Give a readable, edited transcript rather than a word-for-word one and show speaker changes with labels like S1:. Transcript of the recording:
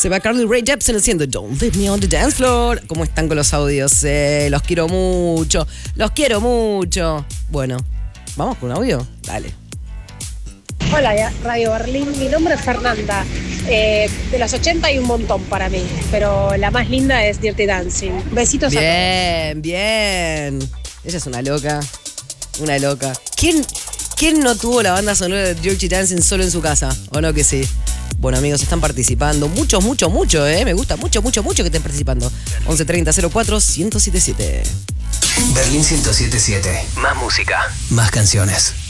S1: Se va Carly Rae Jepsen haciendo Don't Leave Me on the Dance Floor. ¿Cómo están con los audios? Los quiero mucho. Los quiero mucho. Bueno, ¿vamos con un audio? Dale.
S2: Hola, Radio Berlín. Mi nombre es Fernanda. De las 80 hay un montón para mí, pero la más linda es Dirty Dancing. Besitos a todos.
S1: Bien, bien. Ella es una loca. Una loca. ¿Quién no tuvo la banda sonora de Dirty Dancing solo en su casa? ¿O no que sí? Bueno, amigos, están participando. Mucho, Me gusta mucho que estén participando. 1130 04 1077.
S3: Berlín 1077. Más música, más canciones.